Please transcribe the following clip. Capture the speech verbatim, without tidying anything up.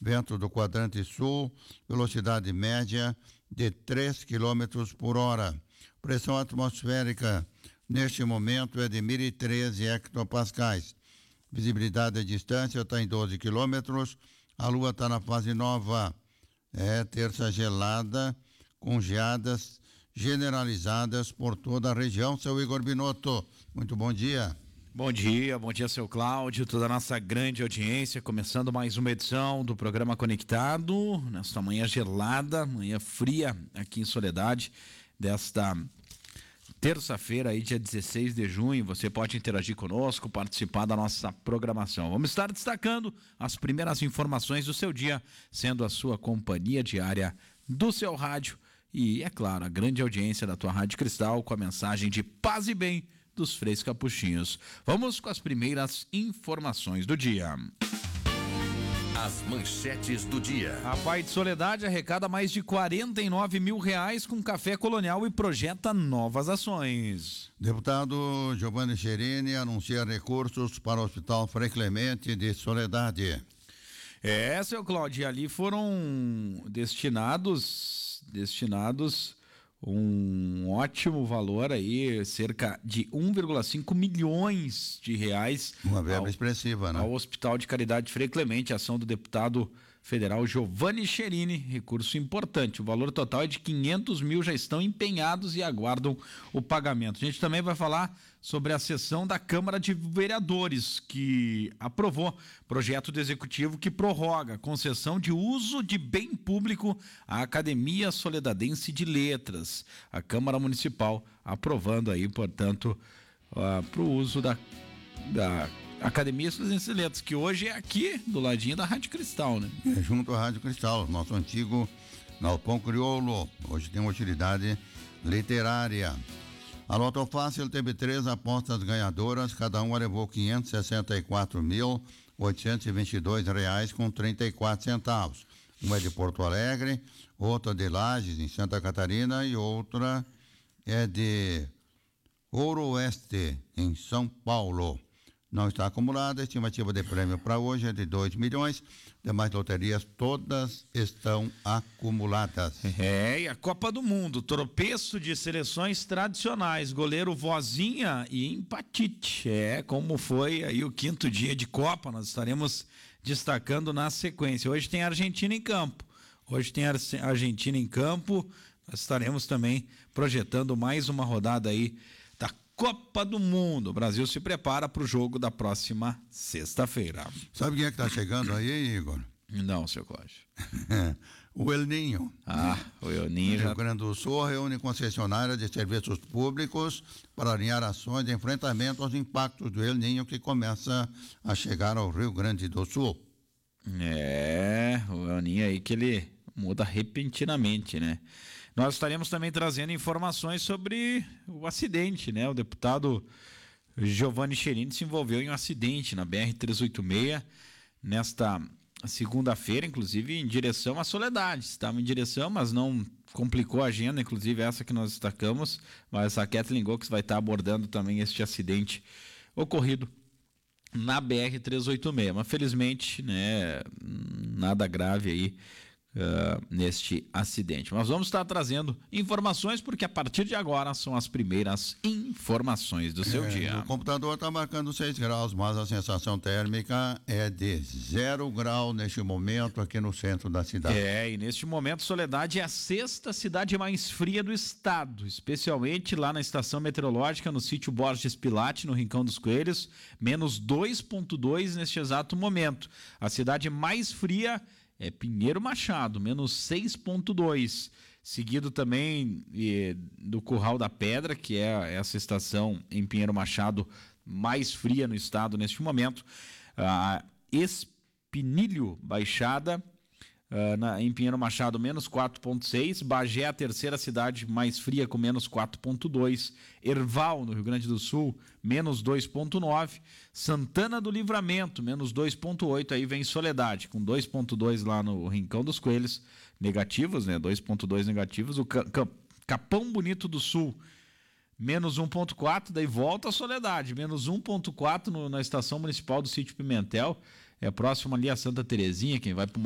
vento do quadrante sul, velocidade média de três quilômetros por hora. Pressão atmosférica neste momento é de mil e treze hectopascais. Visibilidade à distância está em doze quilômetros. A lua está na fase nova. É terça gelada, com geadas generalizadas por toda a região. Seu Igor Binotto, muito bom dia. Bom dia, bom dia, seu Cláudio, toda a nossa grande audiência, começando mais uma edição do programa Conectado, nesta manhã gelada, manhã fria aqui em Soledade, desta terça-feira, aí, dia dezesseis de junho. Você pode interagir conosco, participar da nossa programação. Vamos estar destacando as primeiras informações do seu dia, sendo a sua companhia diária do seu rádio e, é claro, a grande audiência da tua Rádio Cristal com a mensagem de paz e bem dos Freis Capuchinhos. Vamos com as primeiras informações do dia. As manchetes do dia. A Pai de Soledade arrecada mais de quarenta e nove mil reais com café colonial e projeta novas ações. Deputado Giovanni Cherini anuncia recursos para o Hospital Frei Clemente de Soledade. É, seu Cláudio, ali foram destinados, destinados um ótimo valor aí, cerca de um vírgula cinco milhões de reais. Uma verba ao, expressiva, né? Ao Hospital de Caridade Frei Clemente, ação do deputado federal Giovanni Cherini, recurso importante. O valor total é de quinhentos mil, já estão empenhados e aguardam o pagamento. A gente também vai falar sobre a sessão da Câmara de Vereadores, que aprovou projeto do Executivo que prorroga a concessão de uso de bem público à Academia Soledadense de Letras. A Câmara Municipal aprovando aí, portanto, uh, para o uso da, da Academia Soledadense de Letras, que hoje é aqui, do ladinho da Rádio Cristal, né? É junto à Rádio Cristal, nosso antigo galpão crioulo. Hoje tem uma utilidade literária. A Loto Fácil teve três apostas ganhadoras, cada uma levou quinhentos e sessenta e quatro mil, oitocentos e vinte e dois reais com trinta e quatro centavos. Uma é de Porto Alegre, outra de Lages, em Santa Catarina, e outra é de Ouro Oeste, em São Paulo. Não está acumulada, a estimativa de prêmio para hoje é de dois milhões. Demais loterias todas estão acumuladas. É, e a Copa do Mundo, tropeço de seleções tradicionais, goleiro Vozinha e empatite. É, como foi aí o quinto dia de Copa, nós estaremos destacando na sequência. Hoje tem a Argentina em campo. Hoje tem a Argentina em campo. Nós estaremos também projetando mais uma rodada aí da Copa do Mundo. O Brasil se prepara para o jogo da próxima sexta-feira. Sabe quem é que está chegando aí, Igor? Não, seu Cláudio. O El Ninho. Ah, o El Ninho. O já... Rio Grande do Sul reúne concessionárias de serviços públicos para alinhar ações de enfrentamento aos impactos do El Ninho que começa a chegar ao Rio Grande do Sul. É, o El Ninho aí que ele muda repentinamente, né? Nós estaremos também trazendo informações sobre o acidente, né? O deputado Giovanni Cherini se envolveu em um acidente na B R trezentos e oitenta e seis nesta segunda-feira, inclusive em direção à Soledade. Estava em direção, mas não complicou a agenda, inclusive essa que nós destacamos, mas a Kathleen Gox vai estar abordando também este acidente ocorrido na B R trezentos e oitenta e seis. Mas felizmente, né, nada grave aí Uh, neste acidente. Mas vamos estar trazendo informações, porque a partir de agora são as primeiras informações do seu é, dia. O computador está marcando seis graus, mas a sensação térmica é de zero grau neste momento aqui no centro da cidade. É, e neste momento Soledade é a sexta cidade mais fria do estado, especialmente lá na estação meteorológica, no sítio Borges Pilate, no Rincão dos Coelhos, menos dois vírgula dois neste exato momento. A cidade mais fria é Pinheiro Machado, menos seis vírgula dois. Seguido também eh, do Curral da Pedra, que é essa estação em Pinheiro Machado mais fria no estado neste momento. Ah, Espinilho Baixada, ah, na, em Pinheiro Machado, menos quatro vírgula seis. Bagé, a terceira cidade mais fria, com menos quatro vírgula dois. Erval, no Rio Grande do Sul, menos dois vírgula nove. Santana do Livramento, menos dois vírgula oito. Aí vem Soledade, com dois vírgula dois lá no Rincão dos Coelhos. Negativos, né? dois vírgula dois negativos. O Capão Bonito do Sul, menos um vírgula quatro. Daí volta a Soledade, menos um vírgula quatro no, na estação municipal do Sítio Pimentel. É próximo ali a Santa Terezinha, quem vai para